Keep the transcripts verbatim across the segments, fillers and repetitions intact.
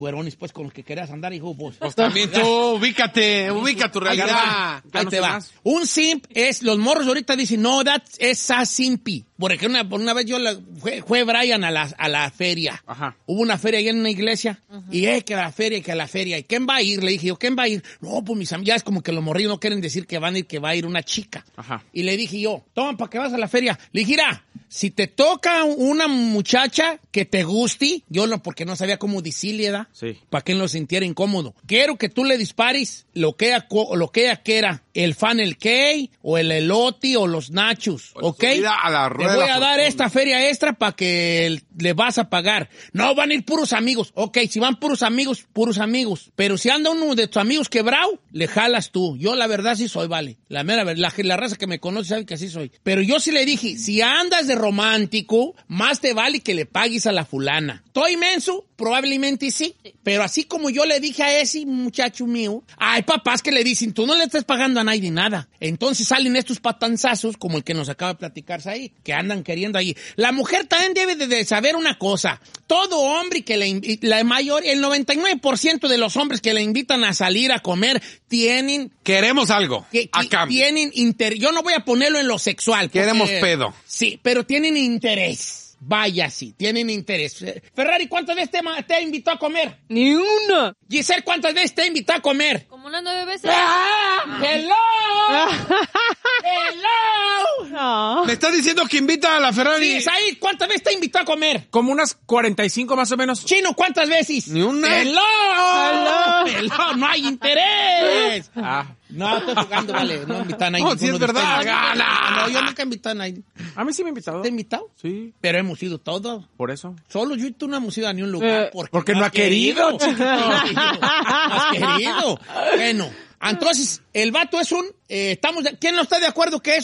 güerones, pues, con los que querías andar, hijo, pues. Pues también tú, ubícate, ubica tu realidad. Ahí te va. Un simp es, los morros ahorita dicen, no, that es a simpi. Por ejemplo, una, por una vez yo, la, fue, fue Brian a la, a la feria. Ajá. Hubo una feria ahí en una iglesia, uh-huh. y eh, que a la feria, que a la feria. ¿Y quién va a ir? Le dije yo, ¿quién va a ir? No, pues mis amigos, ya es como que los morrillos no quieren decir que van a ir, que va a ir una chica. Ajá. Y le dije yo, toma, ¿para qué vas a la feria? Le dije, mira, si te toca una muchacha que te guste, yo no, porque no sabía cómo decirle, ¿verdad? Sí. Para que no lo sintiera incómodo. Quiero que tú le dispares lo que ella, lo que ella quiera, el Funnel Cake, o el elote, o los nachos, Pues ¿ok? A la rueda Te voy a dar fortuna. esta feria extra para que le vas a pagar. No, van a ir puros amigos. Ok, si van puros amigos, puros amigos. Pero si anda uno de tus amigos quebrado, le jalas tú. Yo la verdad sí soy, vale. La mera verdad, la, la raza que me conoce sabe que así soy. Pero yo sí le dije, si andas de romántico, más te vale que le pagues a la fulana. ¿Estoy inmenso? Probablemente sí. Pero así como yo le dije a ese muchacho mío, hay papás que le dicen, tú no le estás pagando a nadie nada. Entonces salen estos patanzazos, como el que nos acaba de platicarse ahí, que andan queriendo ahí. La mujer también debe de, de saber una cosa. Todo hombre que le, la mayor, el noventa y nueve por ciento de los hombres que le invitan a salir a comer tienen... Queremos algo, que, que a cambio. Tienen interés. Yo no voy a ponerlo en lo sexual. Porque, Queremos pedo. Sí, pero tienen interés. Vaya, sí, tienen interés. Ferrari, ¿cuántas veces te, te invitó a comer? Ni una. Giselle, ¿cuántas veces te invitó a comer? Como unas nueve veces. ¡Ah! ¡Hello! ¡Hello! No. ¿Me estás diciendo que invita a la Ferrari? Sí, Said, ¿cuántas veces te invitó a comer? Como unas cuarenta y cinco más o menos. Chino, ¿cuántas veces? Ni una. ¡Hello! Hello. ¡Hello! ¡No hay interés! Ah. No, estoy jugando, vale. No invitan a nadie. No, si es verdad. Gana. No, yo nunca invité a nadie. A mí sí me ha invitado. ¿Te he invitado? Sí, Pero hemos ido todos. por eso. Solo yo y tú no hemos ido a ni un lugar. Eh, porque, porque no ha querido, chiquito. No has querido. Bueno, entonces, el vato es un... Eh, estamos de- ¿Quién no está de acuerdo que es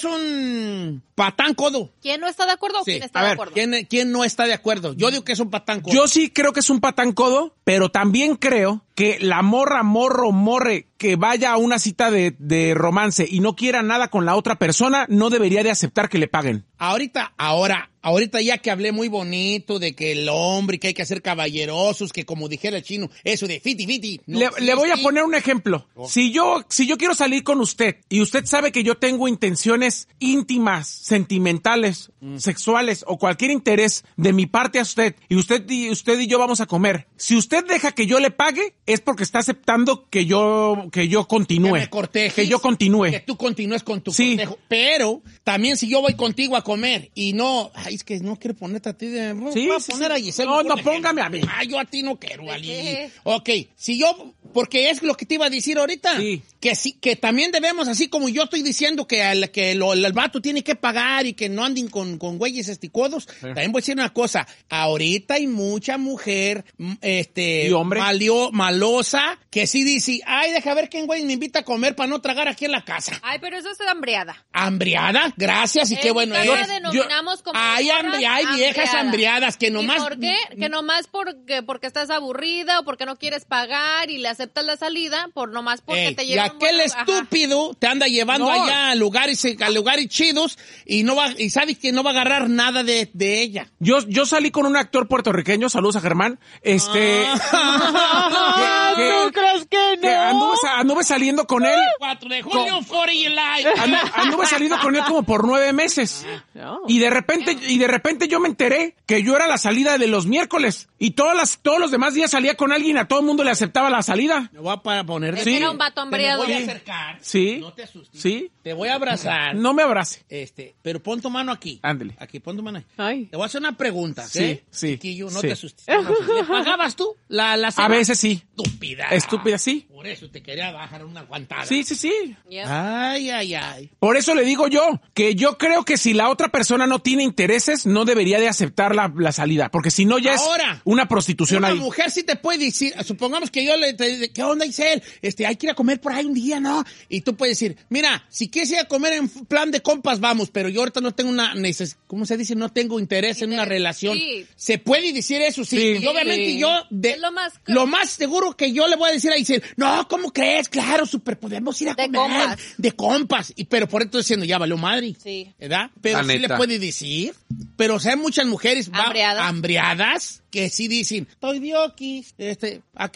un patán codo? ¿Quién no está de acuerdo o Sí. quién está A de ver, acuerdo? ¿Quién, ¿Quién no está de acuerdo? Yo digo que es un patán codo. Yo sí creo que es un patán codo, pero también creo que la morra, morro, morre que vaya a una cita de, de romance y no quiera nada con la otra persona, no debería de aceptar que le paguen. Ahorita, ahora, ahorita ya que hablé muy bonito de que el hombre, que hay que ser caballerosos, que como dijera el chino, eso de fiti fiti. No le, le voy a existe. poner un ejemplo. Si yo, si yo quiero salir con usted y usted sabe que yo tengo intenciones íntimas, sentimentales, Mm. sexuales o cualquier interés de mi parte a usted y usted y usted y yo vamos a comer. Si usted deja que yo le pague, es porque está aceptando que yo, que yo continúe. Que me cortejes, Que yo continúe. que tú continúes con tu Sí. cortejo. Pero también si yo voy contigo a comer y no... Ay, es que no quiero ponerte a ti de... Sí, voy a sí, poner sí. a Giselle. No, mejor no, de póngame ejemplo. a mí. Ay, yo a ti no quiero, Ali. qué? Ok, si yo... Porque es lo que te iba a decir ahorita. Sí. Que sí, que también debemos, así como yo estoy diciendo que, al, que lo- el vato tiene que pagar y que no anden con, con güeyes esticodos, también voy a decir una cosa. Ahorita hay mucha mujer, mm, este... ¿Y hombre? malio- malosa, que sí dice, ay, deja ver quién güey me invita a comer para no tragar aquí en la casa. Ay, pero eso es hambriada. ¿Hambriada? Gracias, y En qué mi bueno casa es. denominamos como Hay, morras hambri- hay viejas hambriadas. hambriadas que nomás... ¿Y por qué? Que nomás porque, porque estás aburrida o porque no quieres pagar y le aceptas la salida, por nomás porque Ey, te y lleva un aquel buen- ajá. estúpido te anda llevando No. allá a lugares, a lugares chidos y no va, y sabes que no va a agarrar nada de, de ella. Yo, yo salí con un actor puertorriqueño, saludos a Germán, este... Ah, que- ¿tú crees que que no? anduve, sa- anduve saliendo con él. cuatro de julio, for your life. Andu- Anduve saliendo con él como por nueve meses. No. Y de repente, y de repente yo me enteré que yo era la salida de los miércoles. Y todas las, todos los demás días salía con alguien, a todo el mundo le aceptaba la salida. Me voy a para poner de Es que Sí. era un vato Te me hambriado. voy a acercar. Sí. No te asustes. Sí. Te voy a abrazar. No me abrace. Este, pero pon tu mano aquí. Ándele. Aquí, pon tu mano ahí. Ay. Te voy a hacer una pregunta, Sí, ¿sí? sí, Chiquillo, no sí. te asustes. No te asustes. ¿Le pagabas tú la, la cena? A veces sí. Estúpida. Estúpida, sí. Por eso te quería bajar una aguantada. Sí, sí, sí. Yep. Ay, ay, ay. Por eso le digo yo, que yo creo que si la otra persona no tiene intereses, no debería de aceptar la, la salida. Porque si no, ya Ahora, es una prostitución Una ahí. mujer sí te puede decir, supongamos que yo le, te, ¿qué onda, Isel? Este, hay que ir a comer por ahí un día, ¿no? Y tú puedes decir, mira, si quieres ir a comer en plan de compas, vamos, pero yo ahorita no tengo una, neces ¿cómo se dice? No tengo interés en una Interés, relación. sí. Se puede decir eso, sí. Sí. Y obviamente Sí. yo, de, Es lo más- lo más seguro seguro que yo le voy a decir ahí, decir, no, ¿cómo crees? Claro, súper podemos ir a De comer. compas. De compas. Y, pero por eso estoy diciendo, ya valió madre. Sí. ¿Verdad? Pero La sí neta. le puede decir. Pero o sea, hay muchas mujeres va- Hambriadas. hambriadas que sí dicen, estoy dioquis, este, aquí